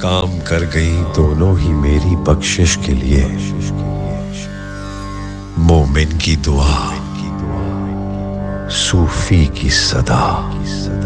काम कर गई दोनों ही मेरी बख्शिश के लिए। मोमिन की दुआ, सूफी की सदा।